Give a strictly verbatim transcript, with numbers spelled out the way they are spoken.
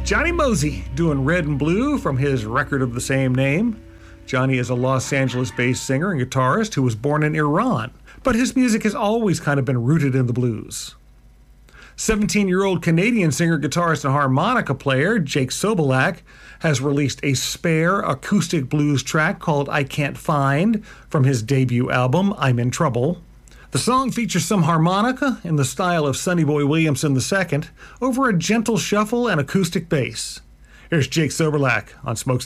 Johnny Mosey doing Red and Blue from his record of the same name. Johnny is a Los Angeles-based singer and guitarist who was born in Iran, but his music has always kind of been rooted in the blues. seventeen-year-old Canadian singer, guitarist, and harmonica player Jake Sobolak has released a spare acoustic blues track called I Can't Find from his debut album, I'm in Trouble. The song features some harmonica in the style of Sonny Boy Williamson the Second over a gentle shuffle and acoustic bass. Here's Jake Sobolak on Smokestack